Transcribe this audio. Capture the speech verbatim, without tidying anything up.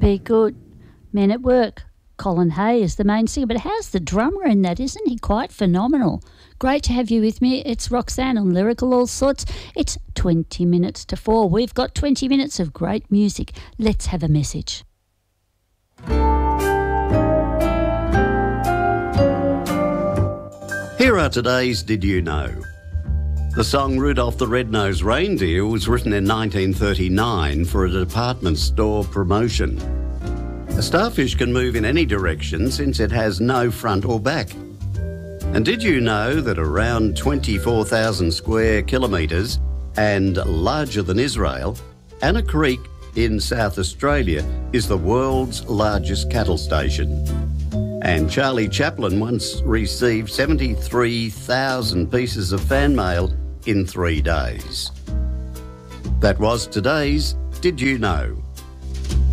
Be Good, Men at Work. Colin Hay is the main singer, but how's the drummer in that? Isn't he quite phenomenal? Great to have you with me. It's Roxanne on Lyrical All Sorts. It's twenty minutes to four. We've got twenty minutes of great music. Let's have a message. Here are today's Did You Know? The song Rudolph the Red-Nosed Reindeer was written in nineteen thirty-nine for a department store promotion. A starfish can move in any direction since it has no front or back. And did you know that around twenty-four thousand square kilometres and larger than Israel, Anna Creek in South Australia is the world's largest cattle station? And Charlie Chaplin once received seventy-three thousand pieces of fan mail in three days. That was today's Did You Know?